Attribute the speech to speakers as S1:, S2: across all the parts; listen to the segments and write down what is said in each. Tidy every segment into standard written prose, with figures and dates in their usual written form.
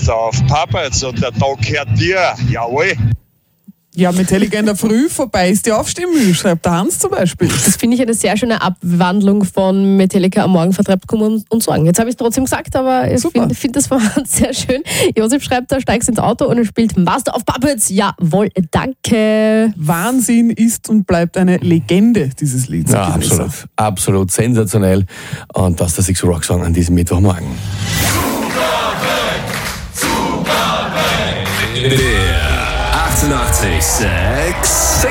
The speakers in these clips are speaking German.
S1: auf Puppets und der Tag gehört dir. Jawohl.
S2: Ja, Metallica in der Früh, vorbei ist die Aufstehmühle, schreibt der Hans zum Beispiel.
S3: Das finde ich eine sehr schöne Abwandlung von Metallica am Morgen vertreibt Kummer und Sorgen. Jetzt habe ich es trotzdem gesagt, aber ich finde das von Hans sehr schön. Josef schreibt, da steigst ins Auto und er spielt Master of Puppets. Jawohl, danke.
S2: Wahnsinn ist und bleibt eine Legende, dieses Lied.
S4: Ja, absolut sensationell. Und das ist der Six Rock Song an diesem Mittwochmorgen.
S5: Der 88,6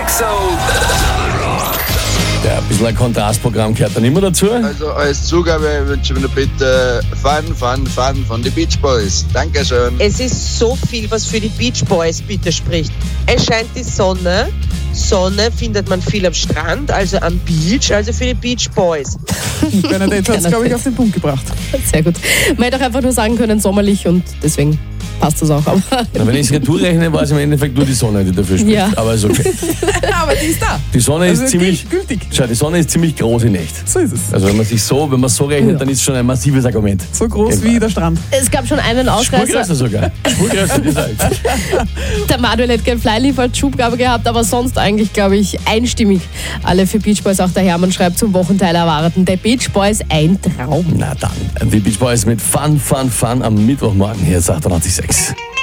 S4: Ja, ein bisschen ein Kontrastprogramm gehört dann immer dazu.
S6: Also als Zugabe wünsche ich mir bitte Fun von den Beach Boys. Dankeschön.
S7: Es ist so viel, was für die Beach Boys bitte spricht. Es scheint die Sonne. Sonne findet man viel am Strand, also am Beach, also für die Beach Boys.
S2: Bernadette hat es, glaube ich, auf den Punkt gebracht.
S3: Sehr gut. Man hätte auch einfach nur sagen können, sommerlich und deswegen passt das auch. Aber
S4: Na, wenn ich es retour rechne, war es im Endeffekt nur die Sonne, die dafür spricht.
S3: Ja.
S4: Aber ist okay.
S2: Aber die ist da.
S4: Die Sonne
S2: Also
S4: ist ziemlich
S2: gültig.
S4: Schau, die Sonne ist ziemlich groß in echt.
S2: So ist es.
S4: Also wenn man so rechnet, dann ist es schon ein massives Argument.
S2: So groß wie der Strand.
S3: es gab schon einen Ausreißer.
S4: Spurgrößer sogar. Spurgrößer gesagt.
S3: Der Manuel hätte gern Flyleaf als Schubgabe gehabt, aber sonst eigentlich, glaube ich, einstimmig. Alle für Beach Boys, auch der Hermann schreibt zum Wochenteil erwarten. Der Beach Boys, ein Traum.
S4: Na dann, die Beach Boys mit Fun am Mittwochmorgen hier, 88,6.